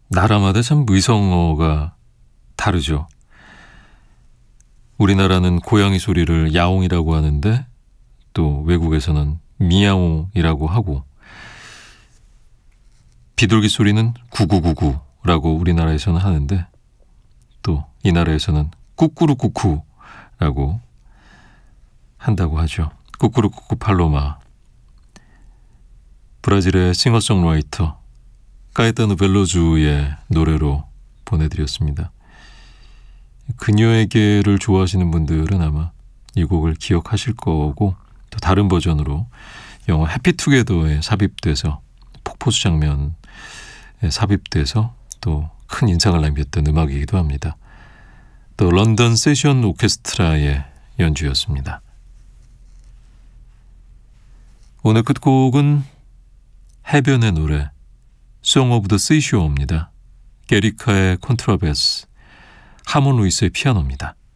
나라마다 참 의성어가 다르죠. 우리나라는 고양이 소리를 야옹이라고 하는데 또 외국에서는 미야옹이라고 하고, 비둘기 소리는 구구구구라고 우리나라에서는 하는데 또 이 나라에서는 꾸꾸루꾸쿠라고 한다고 하죠. 꾸꾸루꾸쿠 팔로마. 브라질의 싱어송라이터 까에타노 벨로주의 노래로 보내드렸습니다. 그녀에게를 좋아하시는 분들은 아마 이 곡을 기억하실 거고, 또 다른 버전으로 영화 해피투게더에 삽입돼서 폭포수 장면에 삽입돼서 또 큰 인상을 남겼던 음악이기도 합니다. 또 런던 세션 오케스트라의 연주였습니다. 오늘 끝곡은 해변의 노래 Song of the Seashore입니다. 게리카의 콘트라베스, 하몬 루이스의 피아노입니다.